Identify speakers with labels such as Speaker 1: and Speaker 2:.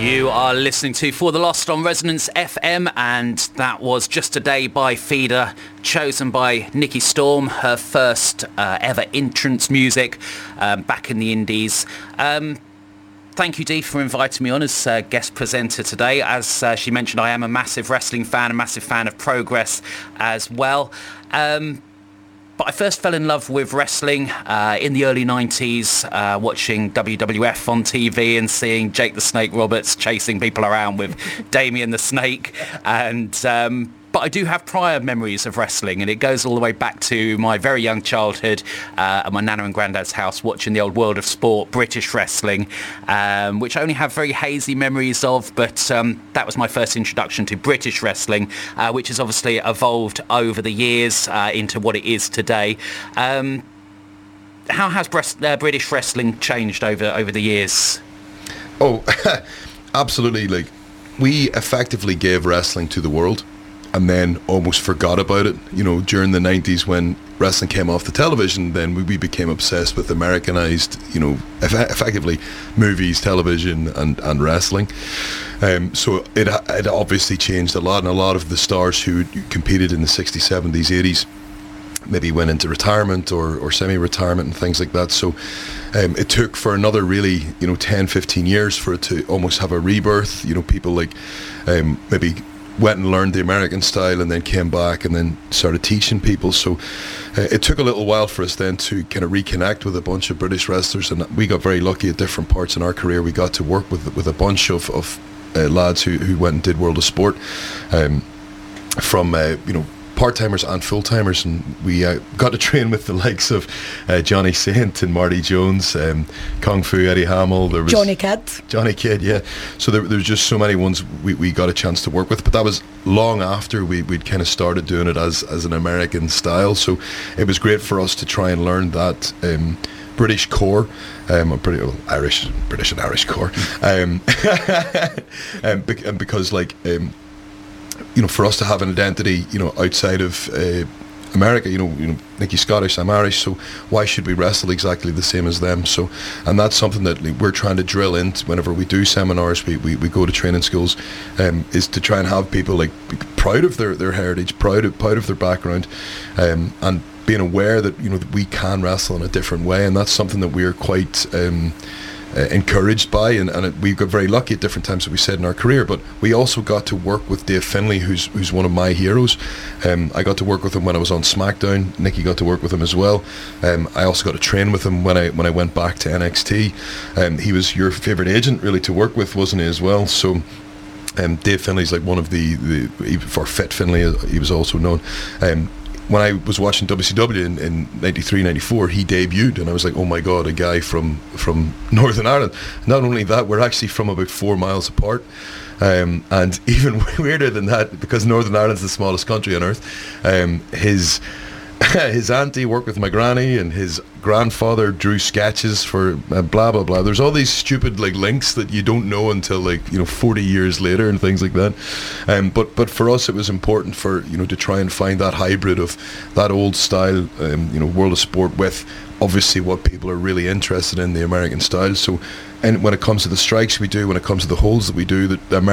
Speaker 1: You are listening to For the Lost on Resonance FM, and that was Just a Day by Feeder, chosen by Nikki Storm, her first ever entrance music back in the Indies. Thank you, Dee, for inviting me on as guest presenter today. As she mentioned, I am a massive wrestling fan, a massive fan of Progress as well. But I first fell in love with wrestling in the early 90s, watching WWF on TV and seeing Jake the Snake Roberts chasing people around with Damien the Snake. But I do have prior memories of wrestling, and it goes all the way back to my very young childhood at my nana and granddad's house watching the old World of Sport, British wrestling, which I only have very hazy memories of, but that was my first introduction to British wrestling, which has obviously evolved over the years into what it is today. How has British wrestling changed over the years?
Speaker 2: Oh, absolutely. Like, we effectively gave wrestling to the world and then almost forgot about it. You know, during the 90s when wrestling came off the television, then we became obsessed with Americanized, you know, effectively movies, television and wrestling. So it obviously changed a lot, and a lot of the stars who competed in the 60s, 70s, 80s maybe went into retirement or semi-retirement and things like that. So it took for another really, 10, 15 years for it to almost have a rebirth. You know, people like maybe went and learned the American style and then came back and then started teaching people. So it took a little while for us then to kind of reconnect with a bunch of British wrestlers, and we got very lucky at different parts in our career. We got to work with a bunch of lads who went and did World of Sport, from part-timers and full-timers, and we got to train with the likes of Johnny Saint and Marty Jones, Kung Fu Eddie Hamill, there was Johnny Kidd, yeah. So there was just so many ones we got a chance to work with, but that was long after we'd kind of started doing it as an American style. So it was great for us to try and learn that British core, British and Irish core, and because for us to have an identity, outside of America, Nikki's Scottish, I'm Irish, so why should we wrestle exactly the same as them? So, and that's something that we're trying to drill into whenever we do seminars, we go to training schools, is to try and have people be proud of their heritage, proud of their background, and being aware that that we can wrestle in a different way, and that's something that we're quite encouraged by, and we got very lucky at different times that we said in our career. But we also got to work with Dave Finlay, who's one of my heroes. I got to work with him when I was on SmackDown. Nikki got to work with him as well. I also got to train with him when I went back to NXT. He was your favourite agent really to work with, wasn't he, as well? So Dave Finlay's like one of the for Fit Finlay, he was also known. When I was watching WCW in 93, 94, he debuted, and I was like, oh my God, a guy from Northern Ireland. Not only that, we're actually from about 4 miles apart. And even weirder than that, because Northern Ireland's the smallest country on earth, his auntie worked with my granny, and his grandfather drew sketches for blah blah blah. There's all these stupid links that you don't know until 40 years later and things like that. But for us it was important for to try and find that hybrid of that old style World of Sport with obviously what people are really interested in, the American style. So, and when it comes to the strikes we do, when it comes to the holds that we do, that